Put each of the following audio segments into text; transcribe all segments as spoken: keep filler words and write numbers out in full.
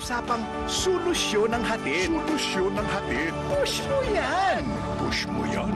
usapang solusyon ng hatid. Solusyon ng hatid. Push mo yan! Push mo yan!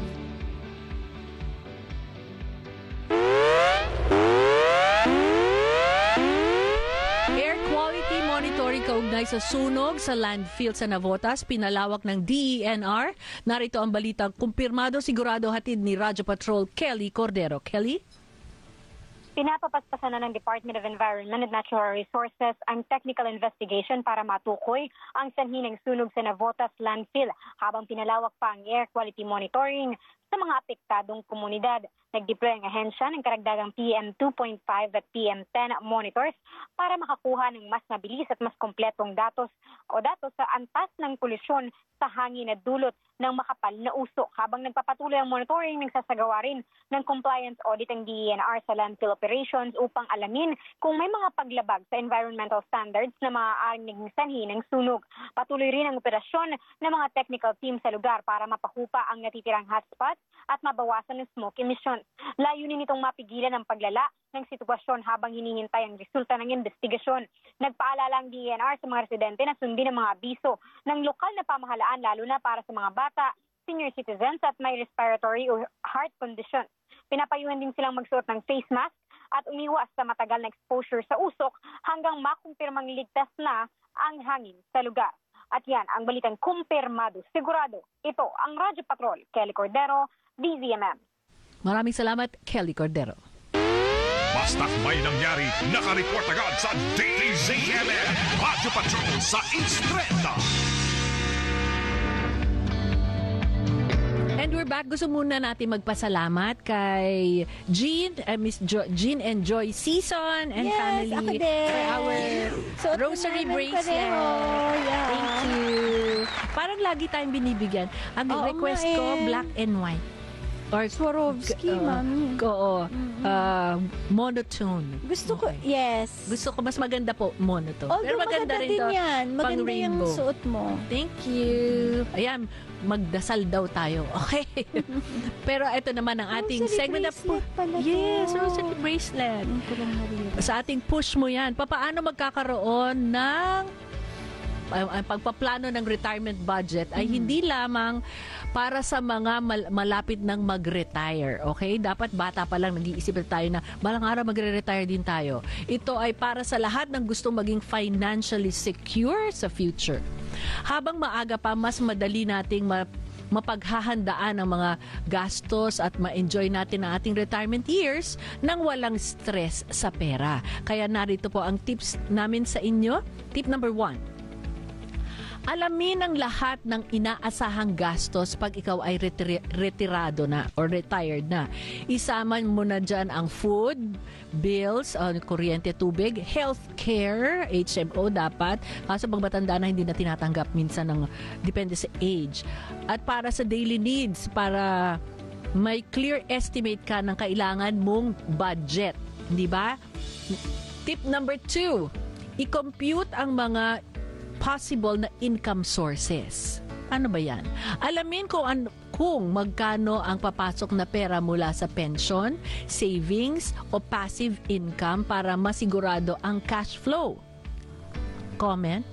Air quality monitoring kaugnay sa sunog sa landfill sa Navotas, pinalawak ng D E N R. Narito ang balitang kumpirmado sigurado hatid ni Radyo Patrol Kelly Cordero. Kelly? Pinapapaspasan na ng Department of Environment and Natural Resources ang technical investigation para matukoy ang sanhi ng sunog sa Navotas landfill habang pinalawak pa ang air quality monitoring sa mga apektadong komunidad. Nag-deploy ang ahensya ng karagdagang P M two point five at P M ten monitors para makakuha ng mas mabilis at mas kompletong datos o datos sa antas ng polusyon sa hangin na dulot ng makapal na usok. Habang nagpapatuloy ang monitoring, nagsasagawa rin ng compliance audit ang D E N R sa landfill operations upang alamin kung may mga paglabag sa environmental standards na maaaring naging sanhi ng sunog. Patuloy rin ang operasyon ng mga technical team sa lugar para mapahupa ang natitirang hotspot at mabawasan ng smoke emissions. Layunin nitong mapigilan ang paglala ng sitwasyon habang hinihintay ang resulta ng investigasyon. Nagpaalala ang D E N R sa mga residente na sundin ang mga abiso ng lokal na pamahalaan lalo na para sa mga bata, senior citizens at may respiratory or heart conditions. Pinapayuhan din silang magsuot ng face mask at umiwas sa matagal na exposure sa usok hanggang makumpirmang ligtas na ang hangin sa lugar. At yan ang balitang kumpirmado, sigurado. Ito ang Radyo Patrol, Kelly Cordero, D Z M M. Maraming salamat, Kelly Cordero. Basta't may nangyari, nakareport agad sa D Z M M. Radyo Patrol sa Instreta. And we're back. Gusto muna natin magpasalamat kay Jean, uh, Miss jo- Jean and Joy Season and yes, family ako din. for our Suot rosary namin bracelet. pareho. Yeah. Thank you. Parang lagi tayong binibigyan. Ang Oo request nga ko, eh. black and white. Or Swarovski, uh, mami. Oo. Uh, monotone. Gusto ko, Okay. yes. Gusto ko, mas maganda po monotone. Although Pero maganda, rin din to yan. pang Maganda yung rainbow. suot mo. Thank you. Ayan, magdasal daw tayo. Okay. Pero ito naman ang ating Rosary segment na bracelet pala to. Yes, rosary bracelet. Ang ko lang naririnig. Sa ating push mo yan, papaano magkakaroon ng ang ang pagpaplano ng retirement budget ay Mm-hmm. hindi lamang para sa mga mal- malapit ng mag-retire. Okay? Dapat bata pa lang nag-iisip na tayo na balang araw magre-retire din tayo. Ito ay para sa lahat ng gustong maging financially secure sa future. Habang maaga pa, mas madali nating ma- mapaghahandaan ang mga gastos at ma-enjoy natin ang ating retirement years nang walang stress sa pera. Kaya narito po ang tips namin sa inyo. Tip number one. Alamin ang lahat ng inaasahang gastos pag ikaw ay retire- retirado na or retired na. Isama mo na dyan ang food, bills, uh, kuryente, tubig, healthcare, H M O dapat. Kaso pag matanda na, hindi na tinatanggap minsan ng depende sa age. At para sa daily needs, para may clear estimate ka ng kailangan mong budget. Di ba? Tip number two, i-compute ang mga possible na income sources. Ano ba yan? Alamin kung, an- kung magkano ang papasok na pera mula sa pension, savings, o passive income para masigurado ang cash flow. Comment?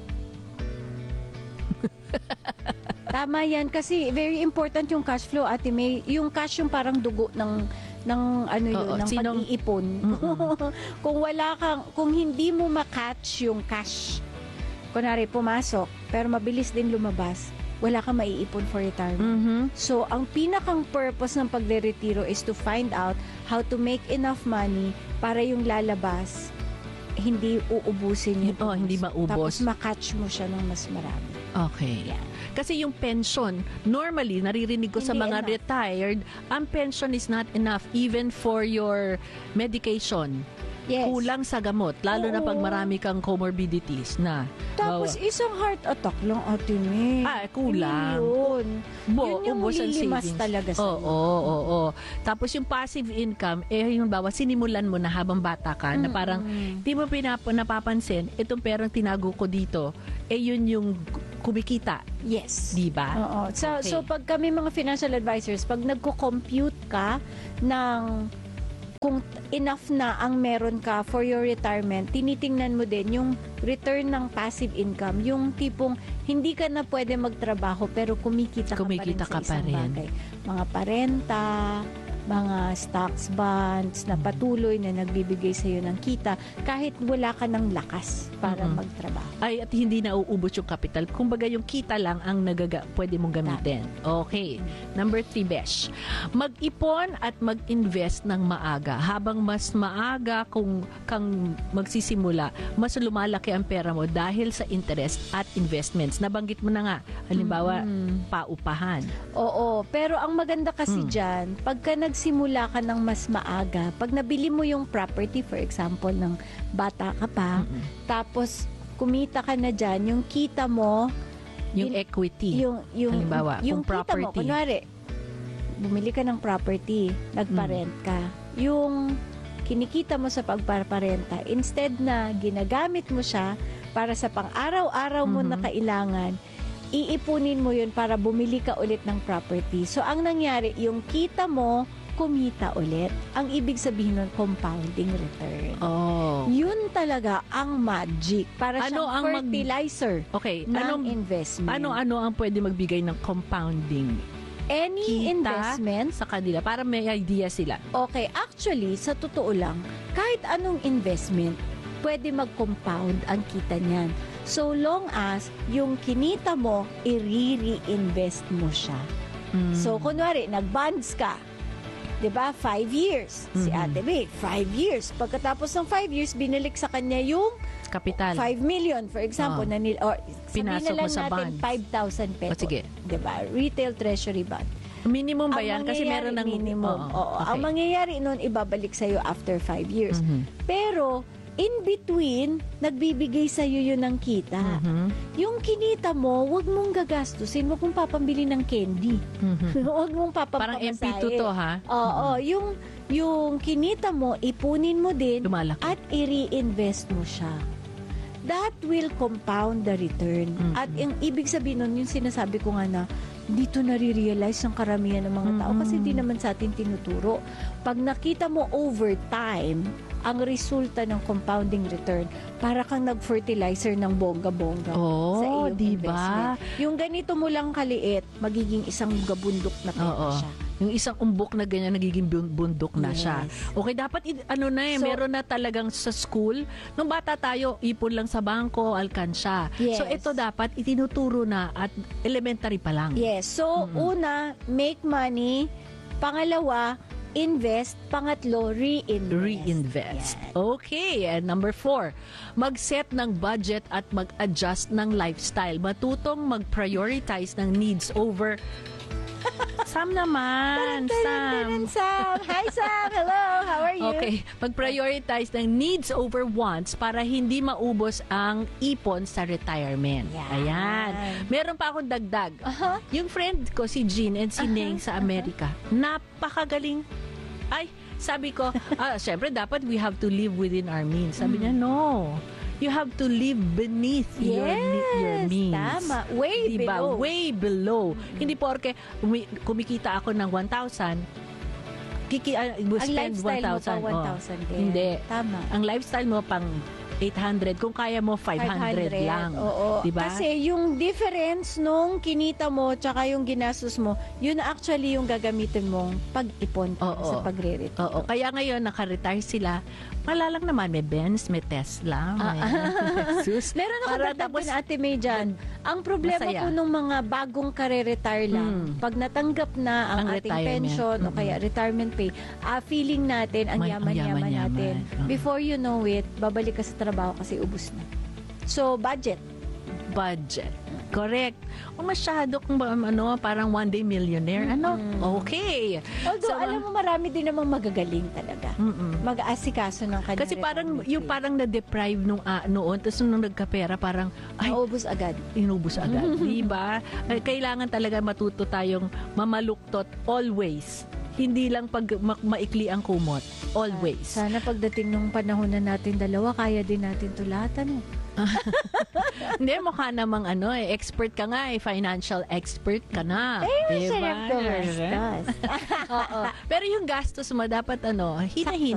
Tama yan kasi very important yung cash flow, Ate May. Yung cash yung parang dugo ng ng ano yun, Oo, ng sinong- pag-iipon. Kung wala kang, kung hindi mo ma-catch yung cash, kunwari pumasok, pero mabilis din lumabas, wala kang maiipon for retirement. Mm-hmm. So, ang pinakang purpose ng pagre-retiro is to find out how to make enough money para yung lalabas, hindi uubusin yung Oh, hindi maubos. Tapos makatch mo siya ng mas marami. Okay. Yan. Kasi yung pension, normally, naririnig ko sa Hindi mga enough. retired, ang pension is not enough even for your medication. Yes. Kulang sa gamot, lalo na pag Oo. marami kang comorbidities na. Tapos Wow. isang heart attack lang, Ate May. Ah, kulang. Hindi yun. Bo, Yun yung ubos ang lilimas savings. talaga sa'yo. Oo, oo, oo. Tapos yung passive income, eh yung bawa, sinimulan mo na habang bata ka, na parang di mo pinap- napapansin, itong perang tinago ko dito, eh yun yung kumikita. Yes. Di ba? Oo. So, Okay. so pag kami mga financial advisors, pag nagko-compute ka ng kung enough na ang meron ka for your retirement, tinitingnan mo din yung return ng passive income, yung tipong hindi ka na pwede magtrabaho pero kumikita ka Kumikita pa rin ka sa pa isang rin. bagay. Mga parenta, mga stocks bonds na patuloy na nagbibigay sa iyo ng kita kahit wala ka ng lakas para Mm-mm. magtrabaho. Ay, at hindi na uubos yung capital. Kumbaga, yung kita lang ang nagaga, pwede mong gamitin. Okay. Number three, Besh. Mag-ipon at mag-invest ng maaga. Habang mas maaga kung kang magsisimula, mas lumalaki ang pera mo dahil sa interest at investments. Nabanggit mo na nga. Halimbawa, Mm. paupahan. Oo, pero ang maganda kasi Mm. dyan, pagka nagsimula ka ng mas maaga, pag nabili mo yung property, for example, ng bata ka pa, Mm-mm. tapos kumita ka na dyan, yung kita mo, Yung Gin- equity. yung, yung, Halimbawa, yung kung kita mo, property. kunwari, bumili ka ng property, nagparent Mm. ka, yung kinikita mo sa pagpaparenta, instead na ginagamit mo siya para sa pang-araw-araw mo Mhm. na kailangan, iipunin mo yun para bumili ka ulit ng property. So, ang nangyari, yung kita mo, kumita ulit. Ang ibig sabihin nun, compounding return. Oh. Yun talaga ang magic. Para Ano siyang ang mag- fertilizer Okay. ng Anong, investment. ano-ano ang pwede magbigay ng compounding Any kita investment, sa kanila para may idea sila? okay, actually, sa totoo lang, kahit anong investment, pwede mag-compound ang kita niyan. So long as yung kinita mo, i-reinvest mo siya. Mm. So, kunwari, nag-bonds ka. 'Di ba? Five years. Si Mhm. Ate May, five years. Pagkatapos ng five years, binalik sa kanya yung Kapital. five million, for example, Oh. na nil, or sabihin Pinasok na mo lang sa natin bonds. five thousand O, pesos. sige. 'Di ba? Retail treasury bond. Minimum ba Ang yan? Kasi mangyayari, meron ng... minimum. Oo, Oo. okay. Ang mangyayari noon, ibabalik sa'yo after five years. Mhm. Pero, in between, nagbibigay sa'yo yun ng kita. Mhm. Yung kinita mo, wag mong gagastusin, wag mong papambili ng candy. Mhm. Wag mong Parang papampamasahe. M P two to, ha? Oo, yung, yung kinita mo, ipunin mo din Lumalaki. at i-reinvest mo siya. That will compound the return. Mhm. At yung ibig sabihin nun, yung sinasabi ko nga na, dito nare-realize ng karamihan ng mga tao kasi Mhm. di naman sa atin tinuturo. Pag nakita mo over time, ang resulta ng compounding return, para kang nag-fertilizer ng bongga-bongga Oh, sa iyong di investment. ba? Yung ganito mo lang kaliit, magiging isang gabundok na pera Oo. siya. Yung isang umbok na ganyan, nagiging bun- bundok na Yes. siya. Okay, dapat, i- ano na eh, So- meron na talagang sa school. Nung bata tayo, ipon lang sa bangko, alkansya. Yes. So, ito dapat itinuturo na at elementary pa lang. Yes. So, Mm-mm. una, make money. Pangalawa, invest. Pangatlo, reinvest. Reinvest. Yan. Okay, and number four, mag-set ng budget at mag-adjust ng lifestyle. Matutong mag-prioritize ng needs over... Sam naman, Tanan, Sam. Sam. Hi, Sam. Hello. How are you? Okay, mag-prioritize ng needs over wants para hindi maubos ang ipon sa retirement. Yan. Ayan. Meron pa akong dagdag. Aha. Yung friend ko, si Jean and si Aha, Neng sa Amerika, napakagaling. Ay, sabi ko, ah, syempre dapat we have to live within our means. Sabi niya, no. You have to live beneath your, Yes, your means. tama. Way Diba? below. Way below. Hindi porke umi- kumikita ako ng one thousand, kiki, uh, Ang spend lifestyle mo pa one thousand. one Oh. thousand din. Hindi. Tama. Ang lifestyle mo pang eight hundred. Kung kaya mo, five hundred, lang. Oo. Diba? Kasi yung difference nung kinita mo tsaka yung ginastos mo, yun actually yung gagamitin mong pag-ipon para Oo. sa pagre-retiro. Oo. Kaya ngayon, naka-retire sila. Malalang naman, may Benz, may Tesla, may Jesus. Meron ako Para dagdag tapos- din, Ate May dyan. Ang problema Masaya. po nung mga bagong kare-retire lang, Mm. pag natanggap na ang, Ang ating retirement. pension o Mm-mm. kaya retirement pay, ah, feeling natin ang May- ang yaman-yaman yaman-yaman. natin. Oo. Before you know it, babalik ka sa trabaho kasi ubus na. So, budget. Budget. Correct. O masyado kung ba- ano, parang one day millionaire. Ano? Okay. Although, So, alam mo, marami din namang magagaling talaga. Mm-mm. Mag-aasikaso ng kanyang Kasi parang retirement yung pay. parang na-deprive nung ah, noon, tapos nung nagkapera parang ay Naubos agad. inubos agad, di ba? Ay, kailangan talaga matuto tayong mamaluktot always. Hindi lang pag ma- maikli ang kumot. Always. Sana pagdating nung panahon na natin dalawa, kaya din natin to lahat, ano? Hindi, mukha namang ano eh, expert ka nga eh, financial expert ka na. Eh, Diba? masarap gumastos. Oo. Pero yung gastos mo, dapat ano, hinahin